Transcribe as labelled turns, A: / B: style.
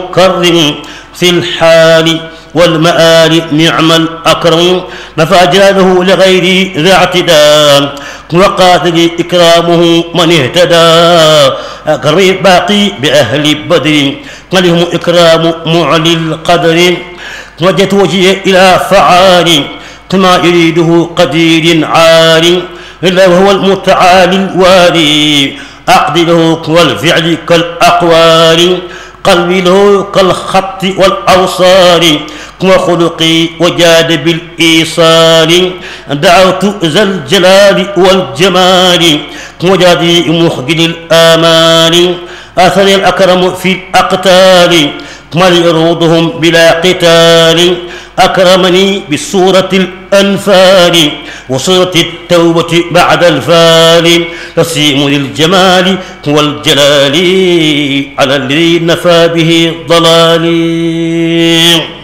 A: كرم في الحال والمآل نعم الأكرم نفى جلاله لغير ذا اعتداء وقاتل إكرامه من اهتدى أكرم باقي بأهل بدر لهم إكرام معلي القدر وجهت وجهي إلى فعال كما يريده قدير عال إلا وهو المتعالي الوالي أقدره والفعل كالأقوال قلبي له كالخط والأوصال وخلقي وجاد بالإيصال دعوت ذا الجلال والجمال وجادي مخجل الآمال أثني الأكرم في الأقتال من يروضهم بلا قتال أكرمني بسورة الأنفال وسورة التوبة بعد الفال تسيم للجمال والجلال على الذي نفى به ضلالي.